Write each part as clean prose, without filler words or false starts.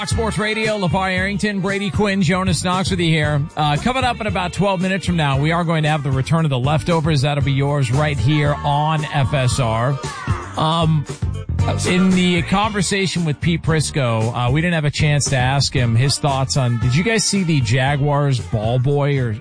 Fox Sports Radio, LeVar Arrington, Brady Quinn, Jonas Knox with you here. Coming up in about 12 minutes from now, we are going to have the return of the leftovers. That'll be yours right here on FSR. In the conversation with Pete Prisco, we didn't have a chance to ask him his thoughts on, did you guys see the Jaguars ball boy or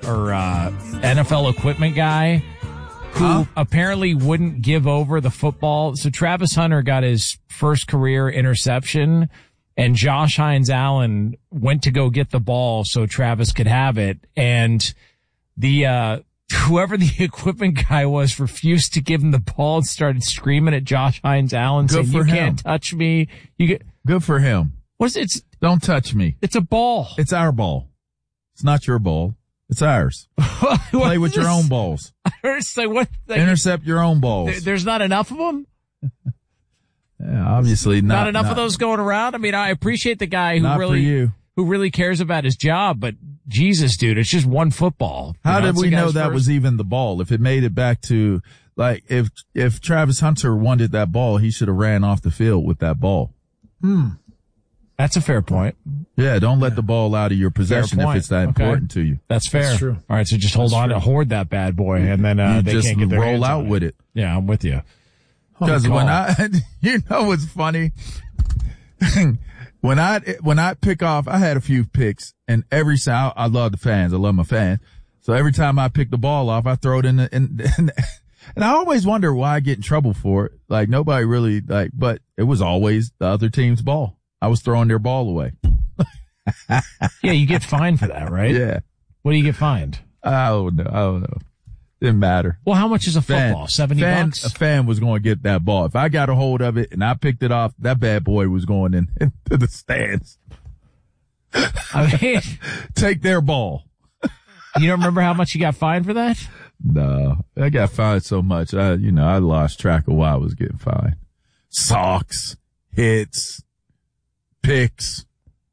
NFL equipment guy who apparently wouldn't give over the football? So Travis Hunter got his first career interception, and Josh Hines-Allen went to go get the ball so Travis could have it. And the, whoever the equipment guy was refused to give him the ball and started screaming at Josh Hines-Allen saying, you can't touch me. Good for him. What is it? Don't touch me. It's a ball. It's our ball. It's not your ball. It's ours. Play with your own balls. Intercept your own balls. There's not enough of them? Yeah, obviously not enough of those going around. I mean, I appreciate the guy who really cares about his job, but Jesus, dude, it's just one football. How did we know that was even the ball? If it made it back to, like, if Travis Hunter wanted that ball, he should have ran off the field with that ball. That's a fair point. Yeah, don't let the ball out of your possession if it's that important to you. That's fair. That's true. All right, so just hold on to hoard that bad boy, and then they just can't get their roll hands out on with it. Yeah, I'm with you. Because you know what's funny? When I pick off, I had a few picks, and every time, I love the fans. I love my fans. So every time I pick the ball off, I throw it in and I always wonder why I get in trouble for it. Like, nobody really, but it was always the other team's ball. I was throwing their ball away. Yeah, you get fined for that, right? Yeah. What do you get fined? I don't know. Didn't matter. Well, how much is a football? $70? A fan was going to get that ball. If I got a hold of it and I picked it off, that bad boy was going into the stands. I mean, take their ball. You don't remember how much you got fined for that? No, I got fined so much. I lost track of why I was getting fined. Socks, hits, picks.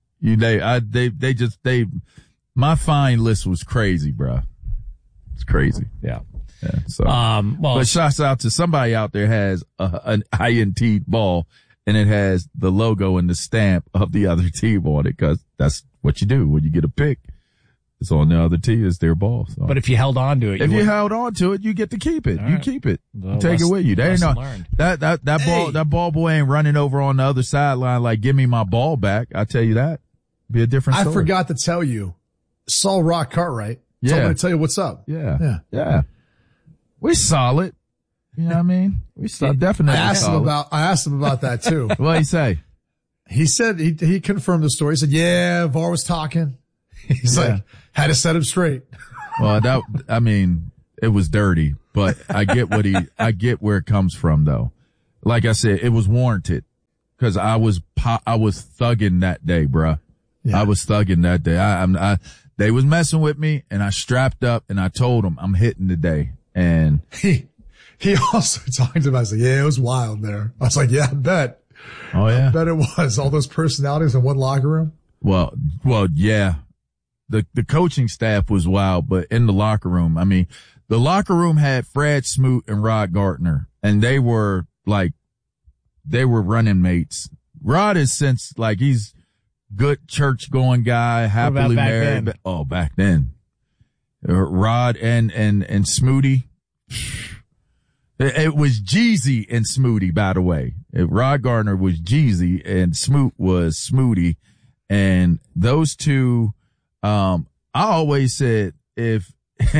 My fine list was crazy, bro. It's crazy. Yeah. So, but shouts out to somebody out there has an INT ball, and it has the logo and the stamp of the other team on it, because that's what you do when you get a pick. It's on the other team. It's their ball. So. But if you held on to it, you held on to it, you get to keep it. You keep it. You take it with you. They ain't that ball boy ain't running over on the other sideline like, give me my ball back. I tell you that. Be a different story. I forgot to tell you, Saul Rock Cartwright. Yeah. So I'm going to tell you what's up. Yeah. We solid. You know what I mean? We definitely solid. I asked him about that too. What'd he say? He said, he confirmed the story. He said, yeah, VAR was talking. He's like, had to set him straight. Well, it was dirty, but I get where it comes from though. Like I said, it was warranted because I was thugging that day, bruh. Yeah. I was thugging that day. They was messing with me, and I strapped up, and I told them I'm hitting today. And he also talked about, I said, yeah, it was wild there. I was like, yeah, I bet. Oh yeah, I bet it was. All those personalities in one locker room. Well, yeah. The coaching staff was wild, but in the locker room, I mean, the locker room had Fred Smoot and Rod Gardner, and they were running mates. Rod is he's good church going guy, happily married. Then? Back then. Rod and Smooty. It was Jeezy and Smooty, by the way. Rod Gardner was Jeezy and Smoot was Smooty. And those two, I always said, if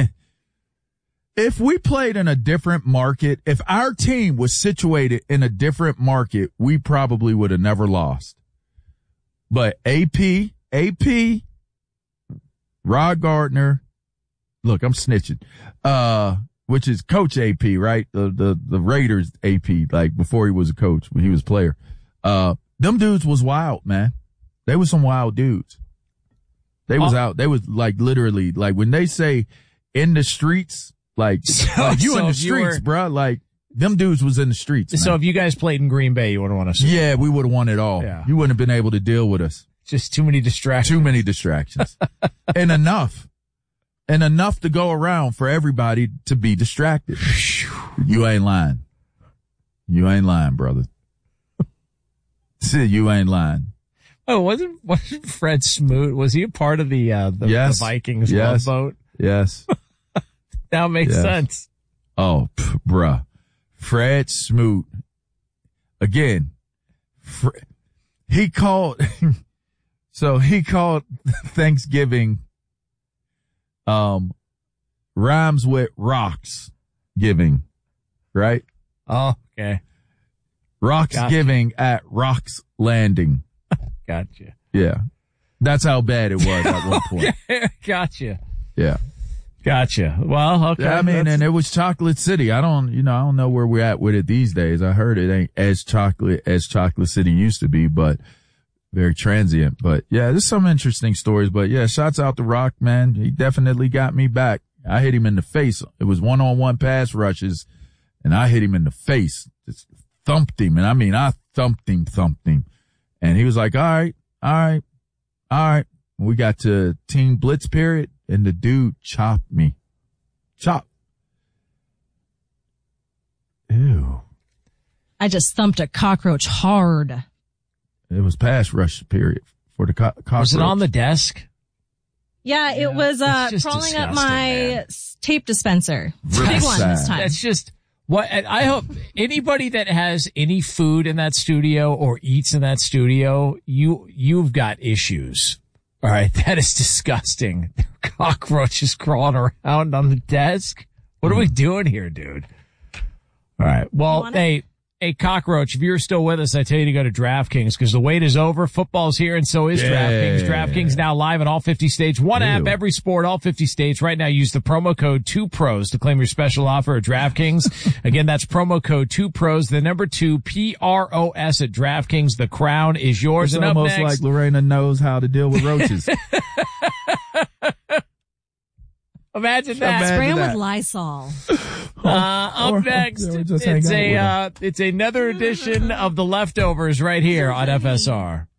we played in a different market, if our team was situated in a different market, we probably would have never lost. But AP, Rod Gardner, look, I'm snitching, which is Coach AP, right? The Raiders AP, like before he was a coach, when he was a player. Them dudes was wild, man. They was some wild dudes. They was out. They was like literally, like when they say in the streets, like you in the streets, bro. Like them dudes was in the streets. So man. if you guys played in Green Bay, you would have won us. Yeah, we would have won it all. Yeah. You wouldn't have been able to deal with us. Just too many distractions. Too many distractions. And enough to go around for everybody to be distracted. You ain't lying. You ain't lying, brother. See, you ain't lying. Oh, wasn't Fred Smoot? Was he a part of the Vikings love boat? Yes. Now it makes sense. Oh, bruh. Fred Smoot. Again, he called Thanksgiving, rhymes with rocks giving, right? Oh, okay. Rocks giving at Rocks Landing. Gotcha. Yeah. That's how bad it was at one point. Gotcha. Yeah. Gotcha. Well, okay. Yeah, I mean, and it was Chocolate City. I don't know where we're at with it these days. I heard it ain't as Chocolate City used to be, but very transient. But yeah, there's some interesting stories. But yeah, shouts out to Rock, man. He definitely got me back. I hit him in the face. It was 1-on-1 pass rushes, and I hit him in the face. Just thumped him. And I mean, I thumped him. And he was like, all right. We got to team blitz period, and the dude chopped me. Ew. I just thumped a cockroach hard. It was pass rush period for the cockroach. Was it on the desk? Yeah, it was crawling up my tape dispenser. Big one this time. That's just what I hope anybody that has any food in that studio or eats in that studio, you've got issues. All right, that is disgusting. Cockroaches crawling around on the desk. What are we doing here, dude? All right. Well, hey, Cockroach, if you're still with us, I tell you to go to DraftKings because the wait is over. Football's here, and so is DraftKings. DraftKings now live in all 50 states. One app, every sport, all 50 states. Right now, use the promo code 2pros to claim your special offer at DraftKings. Again, that's promo code 2pros, the number 2, PROS at DraftKings. The crown is yours. It's and almost up next, like Lorena knows how to deal with roaches. Imagine that. Spray them with Lysol. Up next, it's another edition of The Leftovers right here on FSR.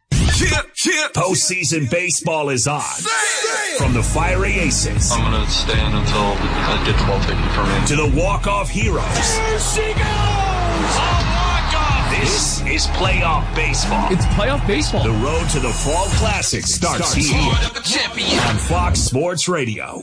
Postseason baseball is on. From the fiery aces. I'm going to stand until I get the ball taken from me. To the walk-off heroes. There she goes! A walk-off! This is playoff baseball. It's playoff baseball. The road to the Fall Classic starts here on Fox Sports Radio.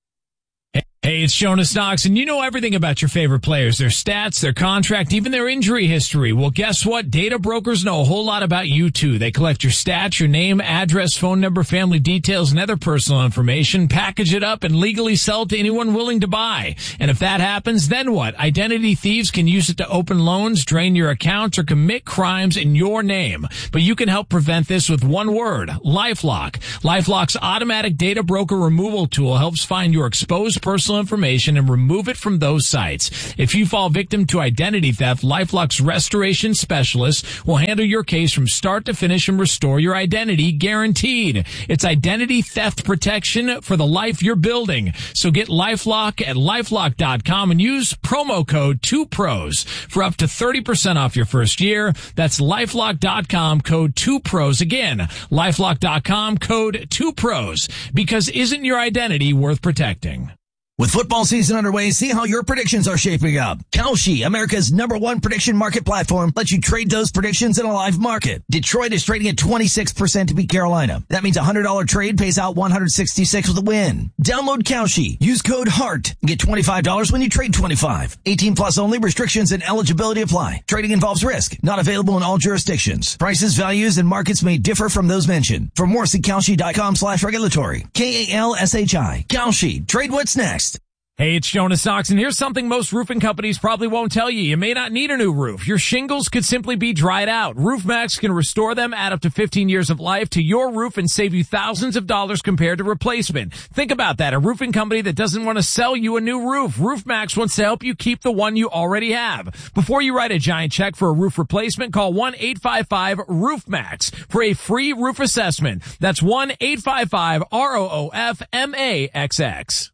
Hey, it's Jonas Knox, and you know everything about your favorite players, their stats, their contract, even their injury history. Well, guess what? Data brokers know a whole lot about you, too. They collect your stats, your name, address, phone number, family details, and other personal information, package it up, and legally sell it to anyone willing to buy. And if that happens, then what? Identity thieves can use it to open loans, drain your accounts, or commit crimes in your name. But you can help prevent this with one word, LifeLock. LifeLock's automatic data broker removal tool helps find your exposed personal information and remove it from those sites. If you fall victim to identity theft, LifeLock's restoration specialist will handle your case from start to finish and restore your identity guaranteed. It's identity theft protection for the life you're building. So get LifeLock at LifeLock.com and use promo code 2pros for up to 30% off your first year. That's LifeLock.com, code 2pros. Again, LifeLock.com, code 2pros. Because isn't your identity worth protecting? With football season underway, see how your predictions are shaping up. Kalshi, America's #1 prediction market platform, lets you trade those predictions in a live market. Detroit is trading at 26% to beat Carolina. That means a $100 trade pays out $166 with a win. Download Kalshi. Use code HEART and get $25 when you trade 25. 18 plus only. Restrictions and eligibility apply. Trading involves risk. Not available in all jurisdictions. Prices, values, and markets may differ from those mentioned. For more, see Kalshi.com/regulatory. KALSHI. Kalshi. Trade what's next. Hey, it's Jonas Knox, and here's something most roofing companies probably won't tell you. You may not need a new roof. Your shingles could simply be dried out. RoofMax can restore them, add up to 15 years of life to your roof, and save you thousands of dollars compared to replacement. Think about that. A roofing company that doesn't want to sell you a new roof. RoofMax wants to help you keep the one you already have. Before you write a giant check for a roof replacement, call 1-855-ROOFMAX for a free roof assessment. That's 1-855-ROOFMAXX.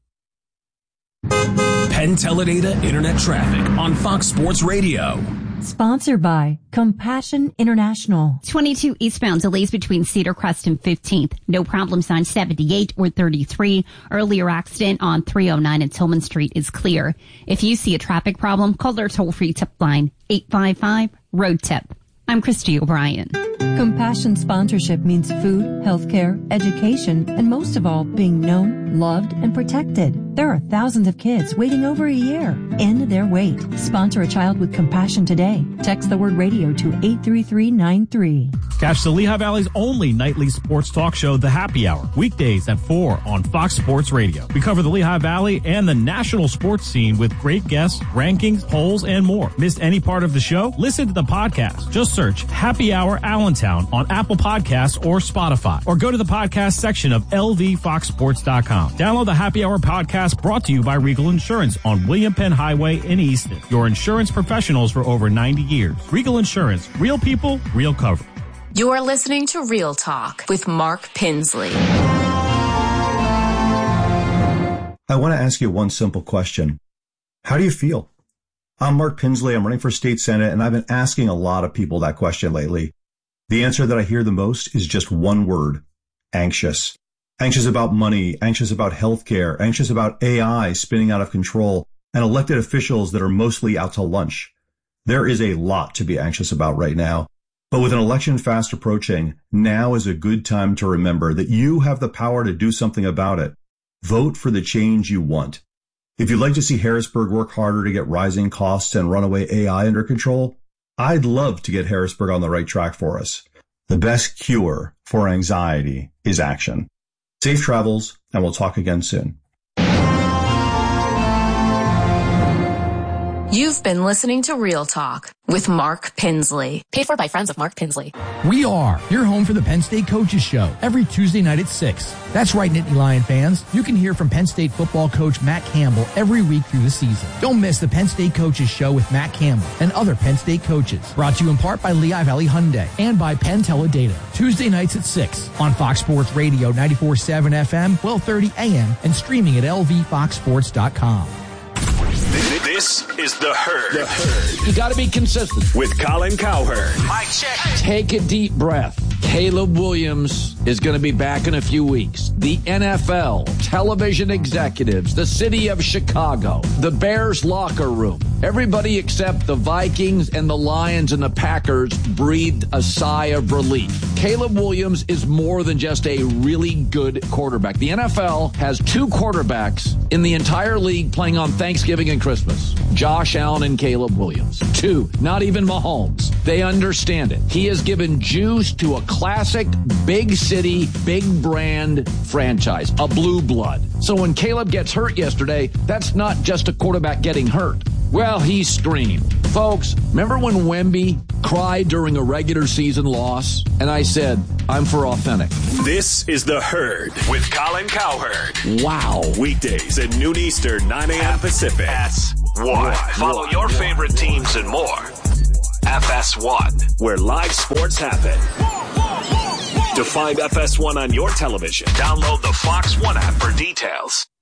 Penn Teledata Internet Traffic on Fox Sports Radio. Sponsored by Compassion International. 22 eastbound delays between Cedar Crest and 15th. No problems on 78 or 33. Earlier accident on 309 and Tillman Street is clear. If you see a traffic problem, call their toll-free tip line, 855-ROAD-TIP. I'm Christy O'Brien. Compassion sponsorship means food, healthcare, education, and most of all, being known, loved, and protected. There are thousands of kids waiting over a year. End their wait. Sponsor a child with compassion today. Text the word radio to 83393. Catch the Lehigh Valley's only nightly sports talk show, The Happy Hour, weekdays at 4 on Fox Sports Radio. We cover the Lehigh Valley and the national sports scene with great guests, rankings, polls, and more. Missed any part of the show? Listen to the podcast. Just search Happy Hour Allentown on Apple Podcasts or Spotify, or go to the podcast section of lvfoxsports.com. Download the Happy Hour podcast, brought to you by Regal Insurance on William Penn Highway in Easton. Your insurance professionals for over 90 years. Regal Insurance, real people, real cover. You are listening to Real Talk with Mark Pinsley. I want to ask you one simple question. How do you feel? I'm Mark Pinsley. I'm running for state senate, and I've been asking a lot of people that question lately. The answer that I hear the most is just one word: anxious. Anxious about money, anxious about healthcare, anxious about AI spinning out of control, and elected officials that are mostly out to lunch. There is a lot to be anxious about right now. But with an election fast approaching, now is a good time to remember that you have the power to do something about it. Vote for the change you want. If you'd like to see Harrisburg work harder to get rising costs and runaway AI under control, I'd love to get Harrisburg on the right track for us. The best cure for anxiety is action. Safe travels, and we'll talk again soon. You've been listening to Real Talk with Mark Pinsley. Paid for by friends of Mark Pinsley. We are your home for the Penn State Coaches Show every Tuesday night at 6. That's right, Nittany Lion fans. You can hear from Penn State football coach Matt Campbell every week through the season. Don't miss the Penn State Coaches Show with Matt Campbell and other Penn State coaches. Brought to you in part by Lehigh Valley Hyundai and by Penn Teledata. Tuesday nights at 6 on Fox Sports Radio 94.7 FM, 12:30 a.m. and streaming at lvfoxsports.com. This is The Herd. You got to be consistent. With Colin Cowherd. Mic check. Take a deep breath. Caleb Williams is going to be back in a few weeks. The NFL, television executives, the city of Chicago, the Bears locker room, everybody except the Vikings and the Lions and the Packers breathed a sigh of relief. Caleb Williams is more than just a really good quarterback. The NFL has two quarterbacks in the entire league playing on Thanksgiving and Christmas. Josh Allen and Caleb Williams. Two, not even Mahomes. They understand it. He has given juice to a classic, big city, big brand franchise, a blue blood. So when Caleb gets hurt yesterday, that's not just a quarterback getting hurt. Well, he screamed. Folks, remember when Wemby cried during a regular season loss? And I said, I'm for authentic. This is The Herd with Colin Cowherd. Wow. Weekdays at noon Eastern, 9 a.m. Pacific. FS1. Follow your favorite teams and more. FS1, where live sports happen. To find FS1 on your television, download the Fox One app for details.